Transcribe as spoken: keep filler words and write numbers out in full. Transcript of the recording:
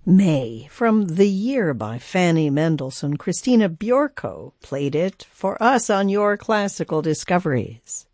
May, from The Year by Fanny Mendelssohn. Christina Bjorko played it for us on Your Classical Discoveries.